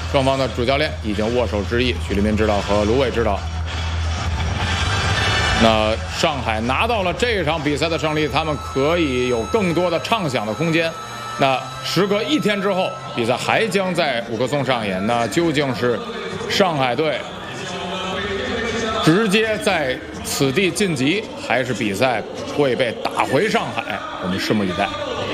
双方的主教练已经握手致意，许立民指导和卢伟指导。那上海拿到了这场比赛的胜利，他们可以有更多的畅想的空间。那时隔1天之后，比赛还将在五棵松上演。那究竟是上海队直接在此地晋级，还是比赛会被打回上海？我们拭目以待。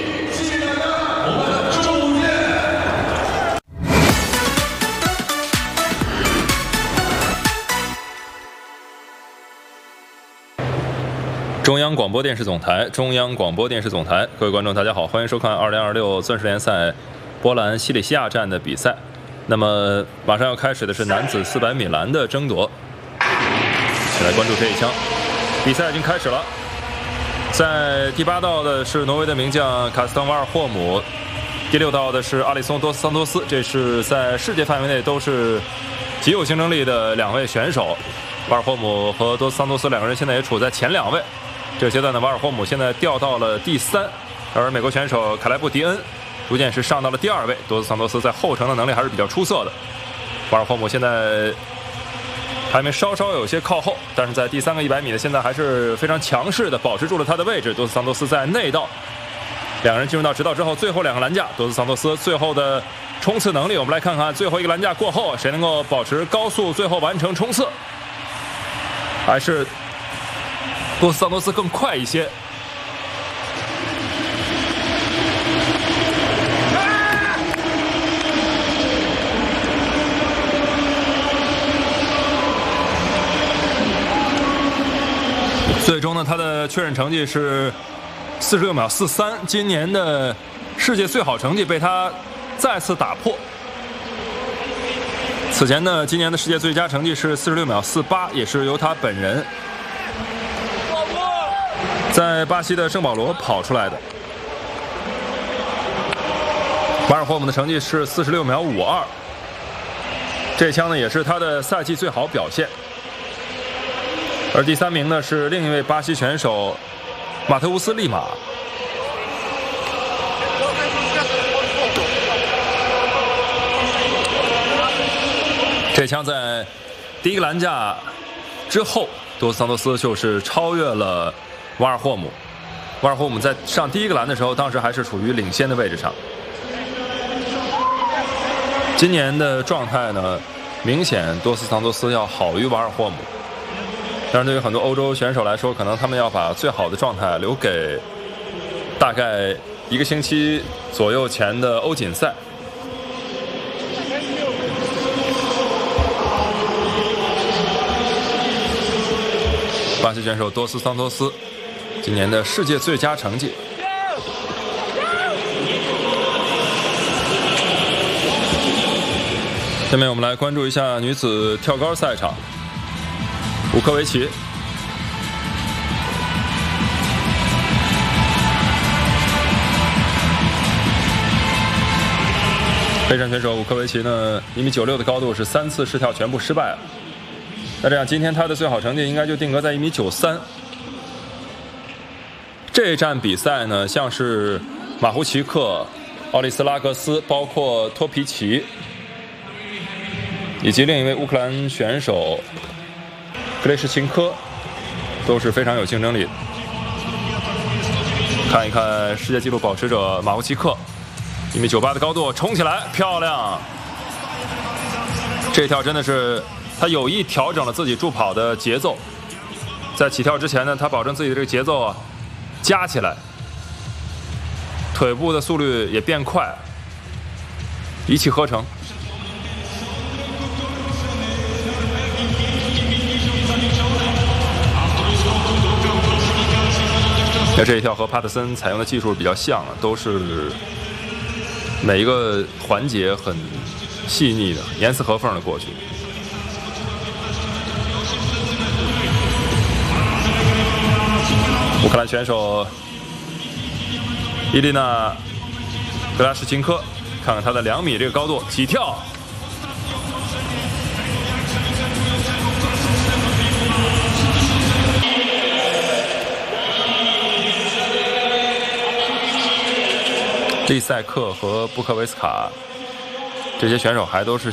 中央广播电视总台，中央广播电视总台，各位观众，大家好，欢迎收看2026钻石联赛波兰西里西亚站的比赛。那么马上要开始的是男子400米栏的争夺，一起来关注这一枪。比赛已经开始了，在第8道的是挪威的名将卡斯滕瓦尔霍姆，第6道的是阿里松多斯桑托斯，这是在世界范围内都是极有竞争力的2位选手。瓦尔霍姆和多斯桑托斯2个人现在也处在前2位。这个阶段的瓦尔霍姆现在掉到了第3，而美国选手凯莱布·迪恩逐渐是上到了第2位。多斯桑托斯在后程的能力还是比较出色的。瓦尔霍姆现在排名稍稍有些靠后，但是在第3个100米的现在还是非常强势的保持住了他的位置。多斯桑托斯在内道，2个人进入到直道之后，最后2个栏架，多斯桑托斯最后的冲刺能力，我们来看看最后一个栏架过后谁能够保持高速最后完成冲刺，还是多斯桑托斯更快一些。最终呢，他的确认成绩是46秒43，今年的世界最好成绩被他再次打破。此前呢，今年的世界最佳成绩是46秒48，也是由他本人在巴西的圣保罗跑出来的。瓦尔霍姆的成绩是46秒52，这枪呢也是他的赛季最好表现。而第3名呢是另一位巴西选手马特乌斯·利马。这枪在第1个栏架之后，多斯桑托斯就是超越了瓦尔霍姆。瓦尔霍姆在上第1个栏的时候，当时还是处于领先的位置上。今年的状态呢，明显多斯桑托斯要好于瓦尔霍姆。但是对于很多欧洲选手来说，可能他们要把最好的状态留给大概1个星期左右前的欧锦赛。巴西选手多斯桑托斯今年的世界最佳成绩。下面我们来关注一下女子跳高赛场。乌科维奇备战选手乌科维奇呢，1.96米的高度是3次试跳全部失败了。那这样今天他的最好成绩应该就定格在1.93米。这站比赛呢，像是马胡奇克、奥利斯拉格斯，包括托皮奇，以及另一位乌克兰选手格雷什琴科都是非常有竞争力的。看一看世界纪录保持者马胡奇克，1.98米的高度冲起来，漂亮！这一跳真的是他有意调整了自己助跑的节奏，在起跳之前呢，他保证自己的这个节奏啊加起来，腿部的速率也变快，一气呵成。那这一跳和帕特森采用的技术比较像啊，都是每一个环节很细腻的，严丝合缝的过去。乌克兰选手伊丽娜·格拉什琴科，看看她的2米这个高度起跳。利塞克和布科维斯卡这些选手还都是